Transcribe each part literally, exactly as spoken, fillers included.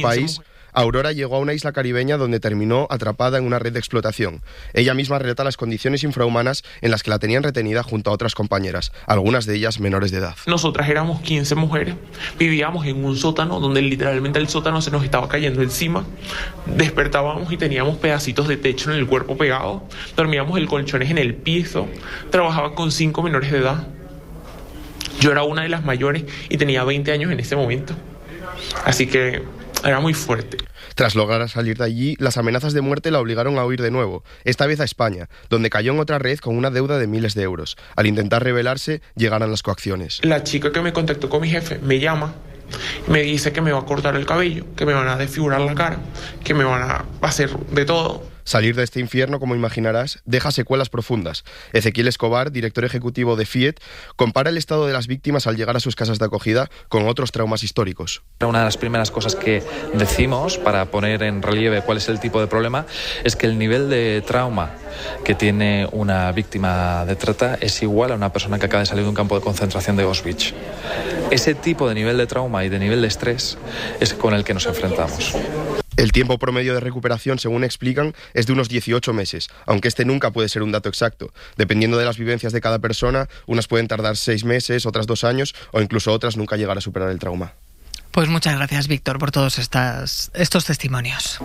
país, Aurora llegó a una isla caribeña donde terminó atrapada en una red de explotación. Ella misma relata las condiciones infrahumanas en las que la tenían retenida junto a otras compañeras, algunas de ellas menores de edad. Nosotras éramos quince mujeres, vivíamos en un sótano donde literalmente el sótano se nos estaba cayendo encima. Despertábamos y teníamos pedacitos de techo en el cuerpo pegado, dormíamos en colchones en el piso, trabajaba con cinco menores de edad. Yo era una de las mayores y tenía veinte años en ese momento, así que era muy fuerte. Tras lograr salir de allí, las amenazas de muerte la obligaron a huir de nuevo, esta vez a España, donde cayó en otra red con una deuda de miles de euros. Al intentar rebelarse, llegaron las coacciones. La chica que me contactó con mi jefe me llama, me dice que me va a cortar el cabello, que me van a desfigurar la cara, que me van a hacer de todo. Salir de este infierno, como imaginarás, deja secuelas profundas. Ezequiel Escobar, director ejecutivo de FIET, compara el estado de las víctimas al llegar a sus casas de acogida con otros traumas históricos. Una de las primeras cosas que decimos para poner en relieve cuál es el tipo de problema es que el nivel de trauma que tiene una víctima de trata es igual a una persona que acaba de salir de un campo de concentración de Auschwitz. Ese tipo de nivel de trauma y de nivel de estrés es con el que nos enfrentamos. El tiempo promedio de recuperación, según explican, es de unos dieciocho meses, aunque este nunca puede ser un dato exacto. Dependiendo de las vivencias de cada persona, unas pueden tardar seis meses, otras dos años o incluso otras nunca llegar a superar el trauma. Pues muchas gracias, Víctor, por todos estas, estos testimonios.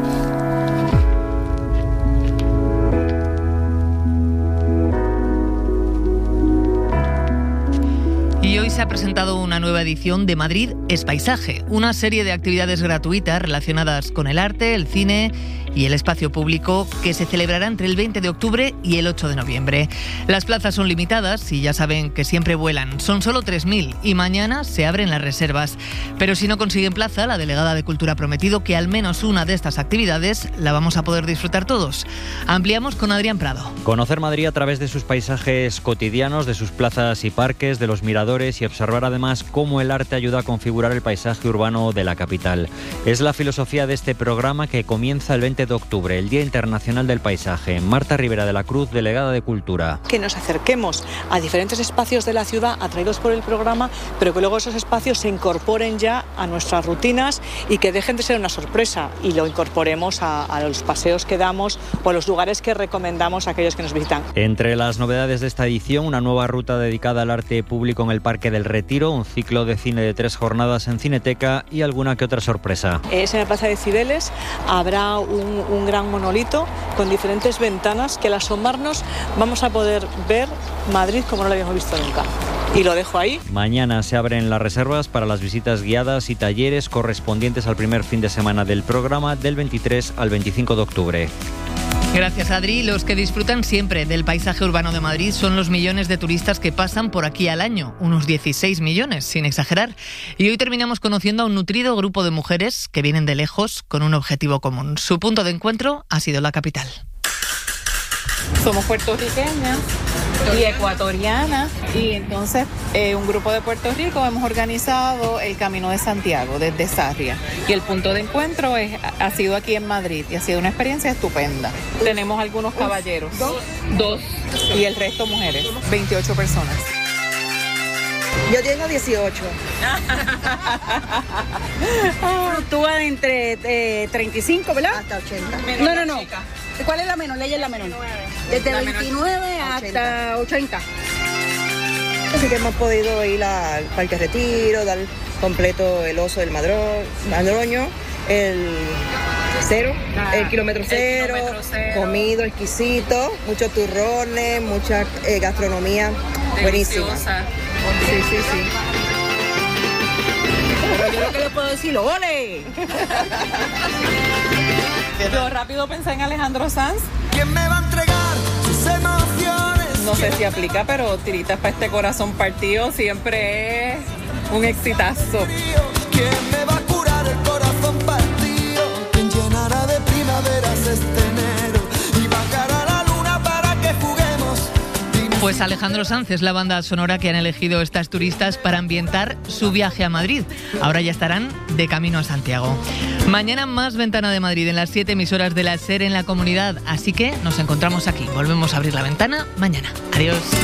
Y hoy se ha presentado una nueva edición de Madrid es Paisaje, una serie de actividades gratuitas relacionadas con el arte, el cine y el espacio público que se celebrará entre el veinte de octubre y el ocho de noviembre. Las plazas son limitadas y ya saben que siempre vuelan. Son solo tres mil y mañana se abren las reservas. Pero si no consiguen plaza, la delegada de Cultura ha prometido que al menos una de estas actividades la vamos a poder disfrutar todos. Ampliamos con Adrián Prado. Conocer Madrid a través de sus paisajes cotidianos, de sus plazas y parques, de los miradores y observar además cómo el arte ayuda a configurar el paisaje urbano de la capital. Es la filosofía de este programa que comienza el veinte de octubre, el Día Internacional del Paisaje. Marta Rivera de la Cruz, delegada de Cultura. Que nos acerquemos a diferentes espacios de la ciudad atraídos por el programa, pero que luego esos espacios se incorporen ya a nuestras rutinas y que dejen de ser una sorpresa y lo incorporemos a, a los paseos que damos o a los lugares que recomendamos a aquellos que nos visitan. Entre las novedades de esta edición, una nueva ruta dedicada al arte público en el Parque del Retiro, un ciclo de cine de tres jornadas en Cineteca y alguna que otra sorpresa. Es en la Plaza de Cibeles, habrá un, un gran monolito con diferentes ventanas que al asomarnos vamos a poder ver Madrid como no lo habíamos visto nunca. Y lo dejo ahí. Mañana se abren las reservas para las visitas guiadas y talleres correspondientes al primer fin de semana del programa del veintitrés al veinticinco de octubre. Gracias, Adri. Los que disfrutan siempre del paisaje urbano de Madrid son los millones de turistas que pasan por aquí al año, unos dieciséis millones, sin exagerar. Y hoy terminamos conociendo a un nutrido grupo de mujeres que vienen de lejos con un objetivo común. Su punto de encuentro ha sido la capital. Somos puertorriqueñas y ecuatorianas y entonces eh, un grupo de Puerto Rico hemos organizado el Camino de Santiago desde Sarria y el punto de encuentro es, ha sido aquí en Madrid y ha sido una experiencia estupenda. Tenemos algunos caballeros, dos, dos y el resto mujeres, veintiocho personas. Yo tengo dieciocho. Fluctúa entre eh, treinta y cinco, ¿verdad? Hasta ochenta. No, no, no. ¿Cuál es la menor? Ley es la menor. Desde la veintinueve hasta ochenta. Así que hemos podido ir al Parque Retiro, dar completo el Oso del Madro- Madroño, el cero, ah, el kilómetro cero, el kilómetro cero, comido exquisito, muchos turrones, mucha eh, gastronomía buenísima. Sí, sí, sí. Pero yo lo que le puedo decir, ¡ole! Yo rápido pensé en Alejandro Sanz. ¿Quién me va a entregar sus emociones? No sé si aplica, pero Tiritas para este corazón partido siempre es un exitazo. ¿Quién me va a curar el corazón partido? ¿Quién llenará de primaveras este enero? Y bajará la luna para que juguemos. Pues Alejandro Sanz es la banda sonora que han elegido estas turistas para ambientar su viaje a Madrid. Ahora ya estarán de camino a Santiago. Mañana más Ventana de Madrid en las siete emisoras de la SER en la comunidad. Así que nos encontramos aquí. Volvemos a abrir la ventana mañana. Adiós.